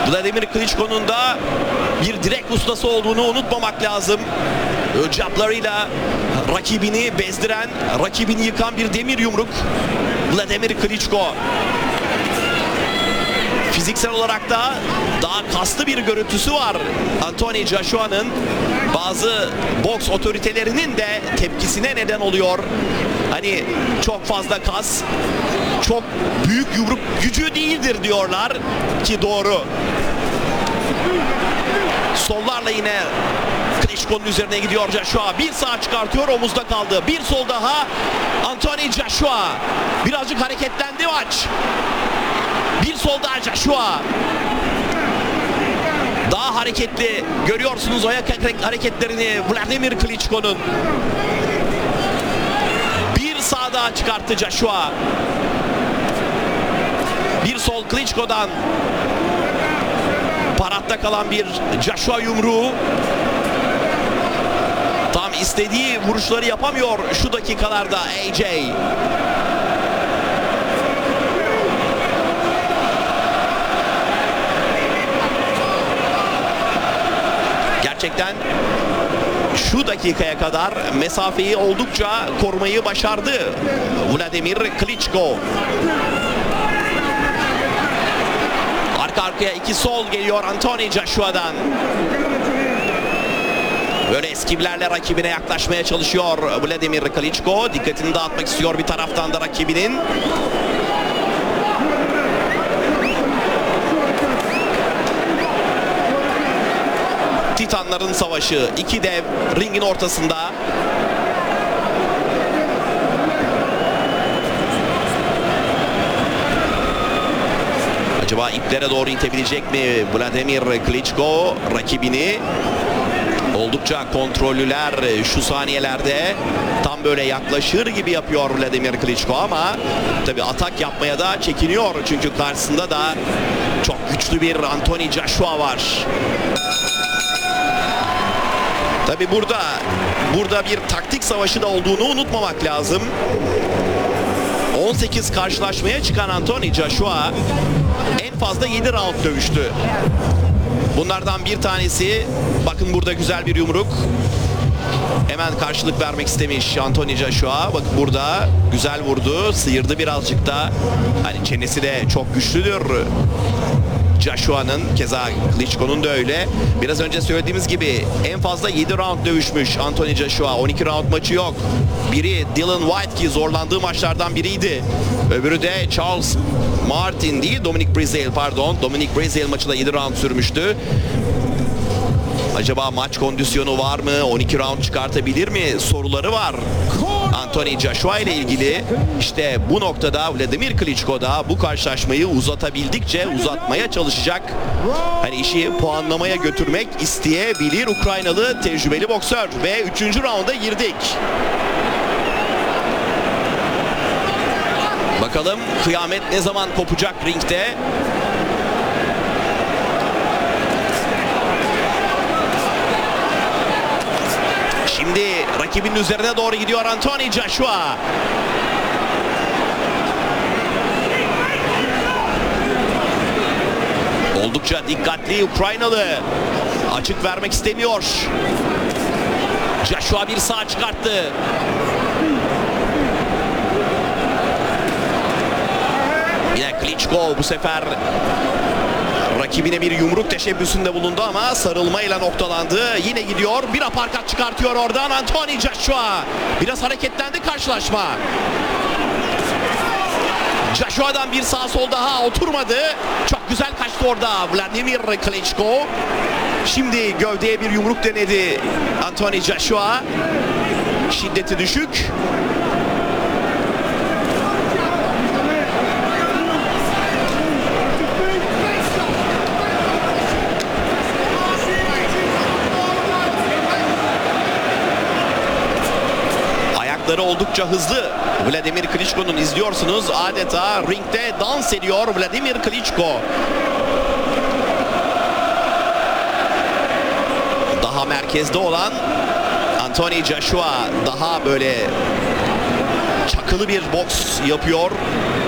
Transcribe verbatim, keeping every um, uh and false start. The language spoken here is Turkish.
Vladimir Klitschko'nun da bir direkt ustası olduğunu unutmamak lazım. Jablarıyla rakibini bezdiren, rakibini yıkan bir demir yumruk Vladimir Klitschko. Fiziksel olarak da daha kaslı bir görüntüsü var Anthony Joshua'nın. Bazı boks otoritelerinin de tepkisine neden oluyor. Hani çok fazla kas, çok büyük yumruk gücü değildir diyorlar ki doğru. Sollarla yine Klitschko'nun üzerine gidiyor Joshua. Bir sağ çıkartıyor, omuzda kaldı. Bir sol daha Anthony Joshua. Birazcık hareketlendi maç. Bir sol daha Joshua. Daha hareketli görüyorsunuz ayak hareketlerini Vladimir Klitschko'nun. Bir sağ daha çıkarttı Joshua. Bir sol Klitschko'dan. Paratta kalan bir Joshua yumruğu. Tam istediği vuruşları yapamıyor şu dakikalarda A J. Gerçekten şu dakikaya kadar mesafeyi oldukça korumayı başardı Vladimir Klitschko. Arka arkaya iki sol geliyor Anthony Joshua'dan. Böyle eskivlerle rakibine yaklaşmaya çalışıyor Vladimir Klitschko. Dikkatini dağıtmak istiyor bir taraftan da rakibinin. Titanların savaşı. İki dev ringin ortasında. Acaba iplere doğru itebilecek mi Vladimir Klitschko rakibini? Oldukça kontrollüler şu saniyelerde. Tam böyle yaklaşır gibi yapıyor Vladimir Klitschko ama tabi atak yapmaya da çekiniyor. Çünkü karşısında da çok güçlü bir Anthony Joshua var. Tabi burada burada bir taktik savaşı da olduğunu unutmamak lazım. on sekiz karşılaşmaya çıkan Anthony Joshua en fazla yedi round dövüştü. Bunlardan bir tanesi, bakın burada güzel bir yumruk. Hemen karşılık vermek istemiş Anthony Joshua. Bakın burada güzel vurdu, sıyırdı birazcık da. Hani çenesi de çok güçlüdür Joshua'nın, keza Klitschko'nun da öyle. Biraz önce söylediğimiz gibi en fazla yedi round dövüşmüş Anthony Joshua. on iki round maçı yok. Biri Dylan White ki zorlandığı maçlardan biriydi. Öbürü de Charles Martin değil, Dominic Breazeale pardon. Dominic Breazeale maçı da yedi round sürmüştü. Acaba maç kondisyonu var mı? on iki round çıkartabilir mi? Soruları var Anthony Joshua ile ilgili. İşte bu noktada Vladimir Klitschko da bu karşılaşmayı uzatabildikçe uzatmaya çalışacak. Hani işi puanlamaya götürmek isteyebilir Ukraynalı tecrübeli boksör. Ve üçüncü rounda girdik. Bakalım kıyamet ne zaman kopacak ringde? Şimdi rakibinin üzerine doğru gidiyor Anthony Joshua. Oldukça dikkatli Ukraynalı. Açık vermek istemiyor. Joshua bir sağ çıkarttı. Yine Klitschko bu sefer rakibine bir yumruk teşebbüsünde bulundu ama sarılmayla noktalandı. Yine gidiyor. Bir aparkat çıkartıyor oradan Anthony Joshua. Biraz hareketlendi karşılaşma. Joshua'dan bir sağ sol daha oturmadı. Çok güzel kaçtı orada Vladimir Klitschko. Şimdi gövdeye bir yumruk denedi Anthony Joshua. Şiddeti düşük. Oldukça hızlı Vladimir Klitschko'nun, izliyorsunuz adeta ringde dans ediyor Vladimir Klitschko. Daha merkezde olan Anthony Joshua daha böyle çakılı bir boks yapıyor.